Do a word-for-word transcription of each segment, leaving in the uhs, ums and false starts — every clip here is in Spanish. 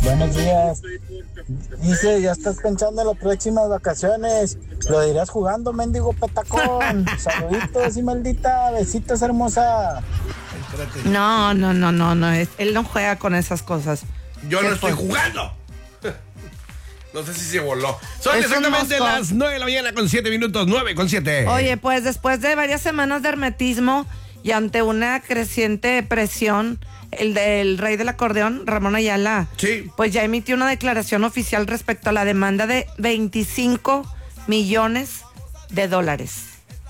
Buenos días. Dice, ya estás pensando en las próximas vacaciones. Lo dirás jugando, mendigo petacón. Saluditos y maldita. Besitos, hermosa. No, no, no, no, no. Es, él no juega con esas cosas. Yo no estoy fue? jugando. No sé si se voló. Son Es exactamente las nueve de la mañana con siete minutos. nueve con siete. Oye, pues después de varias semanas de hermetismo y ante una creciente presión, el del rey del acordeón, Ramón Ayala, sí, pues ya emitió una declaración oficial respecto a la demanda de veinticinco millones de dólares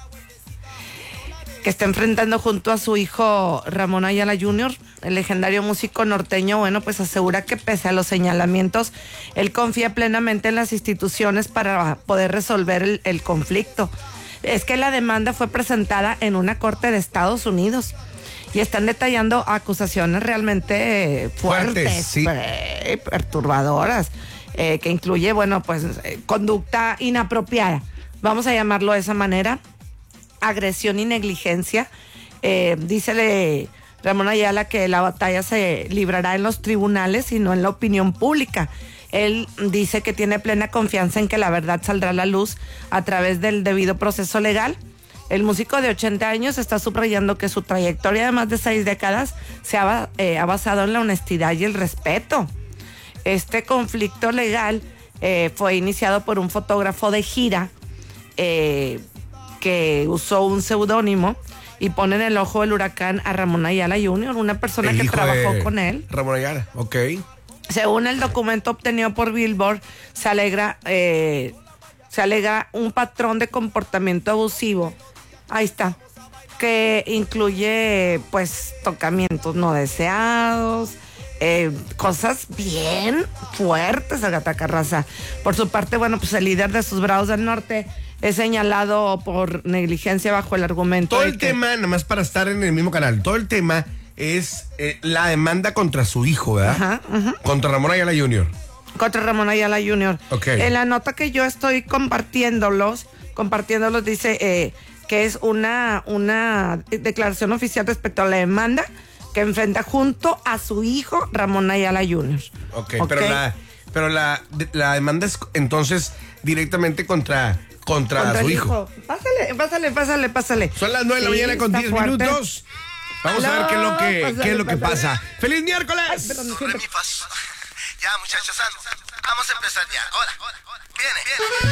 que está enfrentando junto a su hijo Ramón Ayala junior El legendario músico norteño, bueno, pues asegura que pese a los señalamientos, él confía plenamente en las instituciones para poder resolver el, el conflicto. Es que la demanda fue presentada en una corte de Estados Unidos y están detallando acusaciones realmente fuertes, fuertes sí. eh, perturbadoras, eh, que incluye, bueno, pues eh, conducta inapropiada, vamos a llamarlo de esa manera, agresión y negligencia. Eh, dícele Ramón Ayala que la batalla se librará en los tribunales y no en la opinión pública. Él dice que tiene plena confianza en que la verdad saldrá a la luz a través del debido proceso legal. El músico de ochenta años está subrayando que su trayectoria de más de seis décadas se ha, eh, ha basado en la honestidad y el respeto. Este conflicto legal eh, fue iniciado por un fotógrafo de gira eh, que usó un seudónimo y pone en el ojo del huracán a Ramón Ayala junior, una persona el que hijo trabajó de con él. Ramón Ayala, ok. Según el documento obtenido por Billboard, se alegra, eh, se alega un patrón de comportamiento abusivo. Ahí está. Que incluye, pues, tocamientos no deseados, eh, cosas bien fuertes, Agatha Carranza. Por su parte, bueno, pues el líder de sus Bravos del Norte es señalado por negligencia bajo el argumento. Todo de el que... tema, nada más para estar en el mismo canal, todo el tema es eh, la demanda contra su hijo, ¿verdad? Ajá, ajá. Contra Ramón Ayala junior Contra Ramón Ayala junior Ok. En la nota que yo estoy compartiéndolos, compartiéndolos dice eh, que es una, una declaración oficial respecto a la demanda que enfrenta junto a su hijo Ramón Ayala junior Ok, okay. pero, la, pero la, la demanda es entonces directamente contra... Contra, contra su hijo. hijo. Pásale, pásale, pásale, pásale. Son las nueve de sí, la mañana con diez minutos. Vamos no, a ver qué es lo que, pásale, qué es lo que pasa. ¡Feliz miércoles! Ay, perdón, ya, muchachos, vamos a empezar ya. Ahora, viene, viene.